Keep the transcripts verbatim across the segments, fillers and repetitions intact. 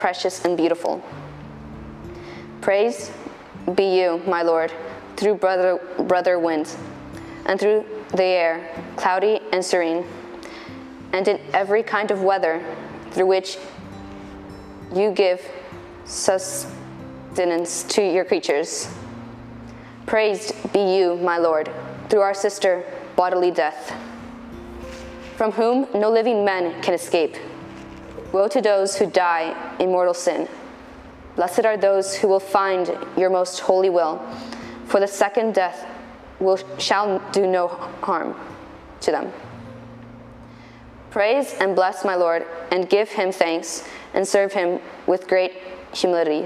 precious and beautiful. Praise be you, my Lord, through brother, brother winds, and through the air, cloudy and serene, and in every kind of weather through which you give sustenance to your creatures. Praised be you, my Lord, through our sister, bodily death, from whom no living man can escape. Woe to those who die in mortal sin. Blessed are those who will find your most holy will, for the second death will, shall do no harm to them. Praise and bless my Lord, and give him thanks, and serve him with great humility.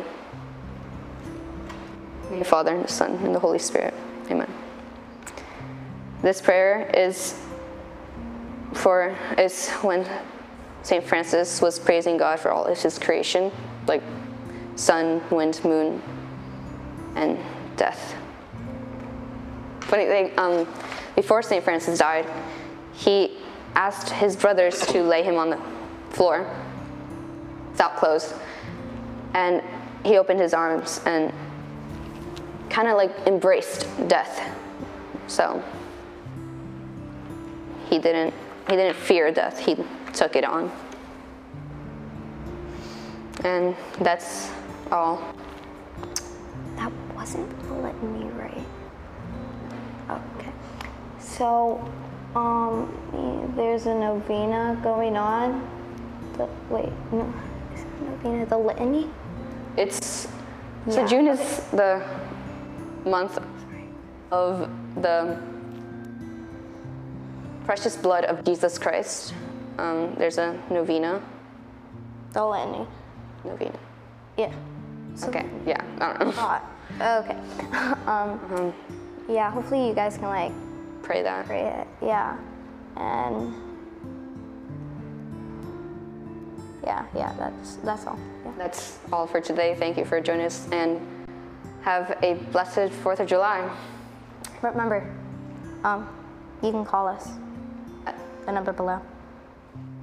In the Father, and the Son, and the Holy Spirit. Amen. This prayer is for is when Saint Francis was praising God for all of his creation, like sun, wind, moon, and death. Funny thing, um, before Saint Francis died, he asked his brothers to lay him on the floor without clothes, and he opened his arms and kind of like embraced death. So he didn't he didn't fear death, he took it on. And that's all. That wasn't a litany, right? Okay. So, um, there's a novena going on. The, wait, no, is it a novena? The litany? It's, yeah. So June is the month of the precious blood of Jesus Christ. Um, there's a novena. The litany. Novena. Yeah. Okay, yeah, I don't know. Oh, okay. um, Um, yeah, hopefully you guys can like pray that. pray it. Yeah. And yeah, yeah, that's that's all. Yeah. That's all for today. Thank you for joining us, and have a blessed fourth of July. Remember, um, you can call us at the number below.